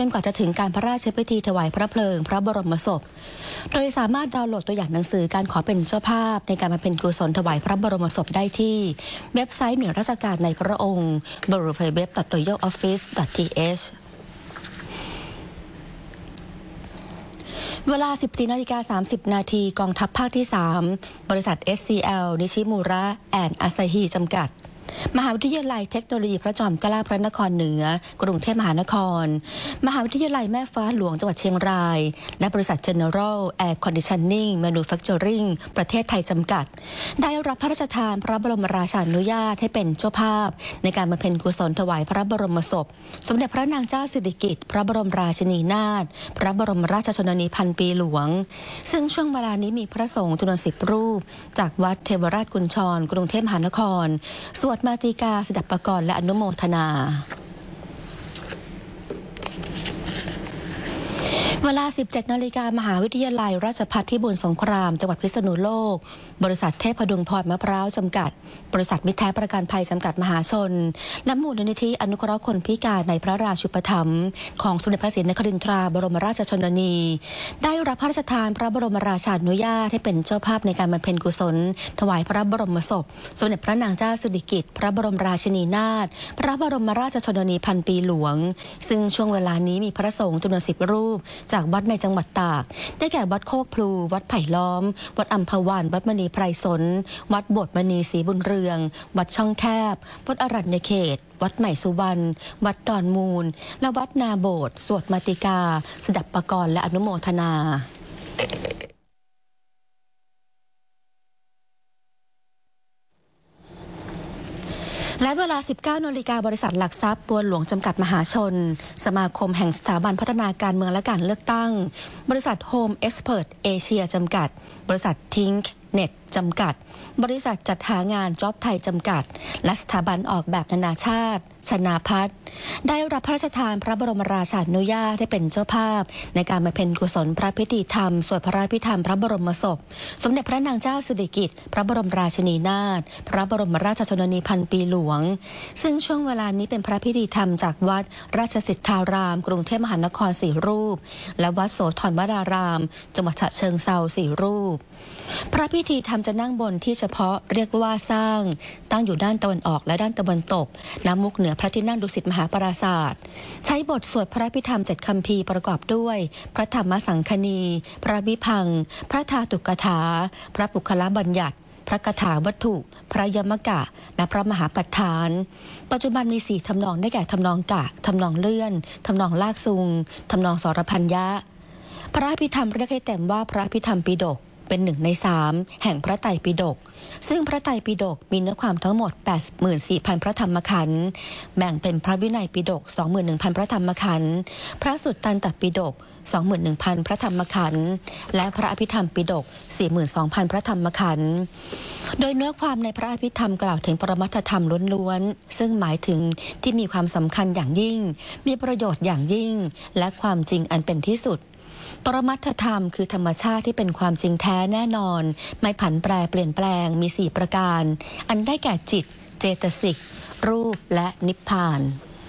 จนกว่าจะถึงการพระราชพิธีถวายพระเพลิงพระบรมศพโดยสามารถดาวน์โหลดตัวอย่างหนังสือการขอเป็นเจ้าภาพในการบำเพ็ญกุศลถวายพระบรมศพได้ที่เว็บไซต์หน่วยราชการในพระองค์ www.royaloffice.th เวลา 14:30 น.กองทัพภาคที่ 3 บริษัท SCL นิชิมูระแอนด์อาซาฮิจำกัดมหาวิทยาลัยเทคโนโลยีพระจอมเกล้าพระนครเหนือกรุงเทพมหานครมหาวิทยาลัยแม่ฟ้าหลวงจังหวัดเชียงรายและบริษัท General Air Conditioning Manufacturing ประเทศไทยจำกัดได้รับพระราชทานพระบรมราชานุญาตให้เป็นเจ้าภาพในการบำเพ็ญกุศลถวายพระบรมศพสมเด็จพระนางเจ้าสิริกิติ์พระบรมราชินีนาถพระบรมราชชนนีพันปีหลวงซึ่งช่วงเวลานี้มีพระสงฆ์จำนวน10 รูปจากวัดเทวราชกุญชรกรุงเทพมหานครสวดมาติกาสดับปกรณ์และอนุโมทนาเวลา 17 นาฬิกามหาวิทยาลัยราชภัฏพิบูลสงครามจังหวัดพิษณุโลกบริษัทเทพดุงพรมะพร้าวจำกัดบริษัทมิตรแท้ประกันภัยจำกัดมหาชนและมูลนิธิอนุเคราะห์คนพิการในพระราชูปถัมภ์ของสมเด็จพระศรีนครินทราบรมราชชนนีได้รับพระราชทานพระบรมราชานุญาตให้เป็นเจ้าภาพในการบำเพ็ญกุศลถวายพระบรมศพสมเด็จพระนางเจ้าสิริกิติ์พระบรมราชินีนาถพระบรมราชชนนีพันปีหลวงซึ่งช่วงเวลานี้มีพระสงฆ์จำนวน10 รูปจากวัดในจังหวัดตากได้แก่วัดโคกพลูวัดไผ่ล้อมวัดอัมพวันวัดมณีไพรสนวัดโบสถ์มณีศรีบุญเรืองวัดช่องแคบวัดอรัญญเขตวัดใหม่สุวรรณวัดดอนมูลและวัดนาโบสถ์สวดมาติกาสดับปกรณ์และอนุโมทนาและเวลา 19 นาฬิกาบริษัทหลักทรัพย์บัวหลวงจำกัดมหาชนสมาคมแห่งสถาบันพัฒนาการเมืองและการเลือกตั้งบริษัทโฮมเอ็กซ์เพิร์ตเอเชียจำกัดบริษัททิงค์เน็ตจำกัดบริษัทจัดหางานจ็อบไทยจำกัดและสถาบันออกแบบนานาชาติชนาพัฒน์ได้รับพระราชทานพระบรมราชานุญาตให้เป็นเจ้าภาพในการบำเพ็ญกุศลพระพิธีธรรมสวดพระพิธรรมพระบรมศพสมเด็จพระนางเจ้าสิริกิติ์พระบรมราชินีนาถพระบรมราชชนนีพันปีหลวงซึ่งช่วงเวลานี้เป็นพระพิธีธรรมจากวัดราชสิทธารามกรุงเทพมหานคร4 รูปและวัดโสธรวรารามจังหวัดฉะเชิงเทรา4 รูปพระพิธีธรรมจะนั่งบนที่เฉพาะเรียกว่าสร้างตั้งอยู่ด้านตะวันออกและด้านตะวันตกน้ำมุกเหนือพระที่นั่งดุสิตมหาปราสาทใช้บทสวดพระพิธรรม7 คัมภีร์ประกอบด้วยพระธรรมสังคณีพระวิพังค์พระธาตุกถาพระปุคละบัญญัติพระคาถาวัตถุพระยมกะและพระมหาปัฏฐานปัจจุบันมี4 ทำนองได้แก่ทำนองกะทำนองเลื่อนทำนองลากซุงทำนองสรพัญญะพระพิธรรมเรียกให้เต็มว่าพระพิธรรมปิฎกเป็น1 ใน 3แห่งพระไตรปิฎกซึ่งพระไตรปิฎกมีเนื้อความทั้งหมด 84,000 พระธรรมขันธ์แบ่งเป็นพระวินัยปิฎก 21,000 พระธรรมขันธ์พระสุตตันตปิฎก 21,000 พระธรรมขันธ์และพระอภิธรรมปิฎก 42,000 พระธรรมขันธ์โดยเนื้อความในพระอภิธรรมกล่าวถึงปรมัตถธรรมล้วนๆซึ่งหมายถึงที่มีความสำคัญอย่างยิ่งมีประโยชน์อย่างยิ่งและความจริงอันเป็นที่สุดปรมัตถธรรมคือธรรมชาติที่เป็นความจริงแท้แน่นอนไม่ผันแปรเปลี่ยนแปลงมี4 ประการอันได้แก่จิตเจตสิกรูปและนิพพาน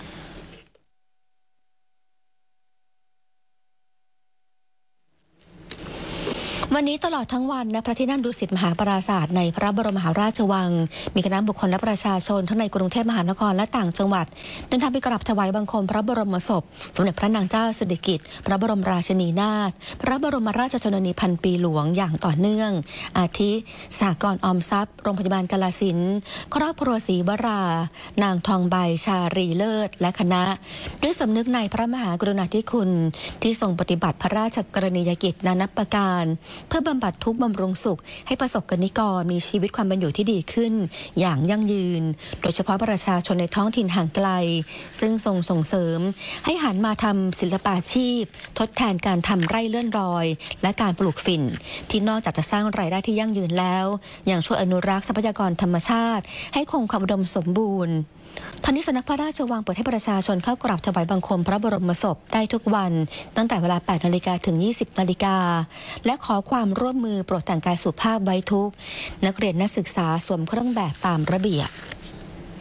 วันนี้ตลอดทั้งวันณพระที่นั่งดุสิตมหาปราสาทในพระบรมมหาราชวังมีคณะบุคคลและประชาชนทั้งในกรุงเทพมหานครและต่างจังหวัดเดินทางไปกราบถวายบังคมพระบรมศพสมเด็จพระนางเจ้าสิริกิติ์พระบรมราชินีนาถพระบรมราชชนนีพันปีหลวงอย่างต่อเนื่องอาทิสหกรณ์ออมทรัพย์โรงพยาบาลกาฬสินธุ์ครอบครัวศรีวรานางทองใบชารีเลิศและคณะด้วยสำนึกในพระมหากรุณาธิคุณที่ทรงปฏิบัติพระราชกรณียกิจนานับประการเพื่อบำบัดทุกข์บำรุงสุขให้ประสบกนิกรมีชีวิตความเป็นอยู่ที่ดีขึ้นอย่างยั่งยืนโดยเฉพาะประชาชนในท้องถิ่นห่างไกลซึ่งทรงส่งเสริมให้หันมาทำศิลปาชีพทดแทนการทำไร่เลื่อนรอยและการปลูกฝิ่นที่นอกจากจะสร้างรายได้ที่ยั่งยืนแล้วยังช่วยอนุรักษ์ทรัพยากรธรรมชาติให้คงความอุดมสมบูรณ์ทางนี้สำนักพระราชวังเปิดให้ประชาชนเข้ากราบถวายบังคมพระบรมศพได้ทุกวันตั้งแต่เวลา 8 นาฬิกาถึง 20 นาฬิกาและขอความร่วมมือโปรดแต่งกายสุภาพไว้ทุกนักเรียนนักศึกษาสวมเครื่องแบบตามระเบียบ